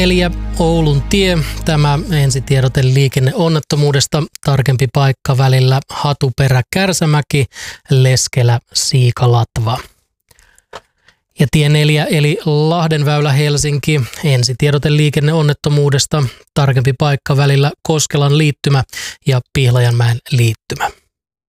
4 Oulun tie. Tämä ensitiedote liikenneonnettomuudesta. Tarkempi paikka välillä Hatuperä-Kärsämäki, Leskelä-Siikalatva. Ja tie 4 eli Lahdenväylä Helsinki. Ensitiedote liikenneonnettomuudesta. Tarkempi paikka välillä Koskelan liittymä ja Pihlajanmäen liittymä.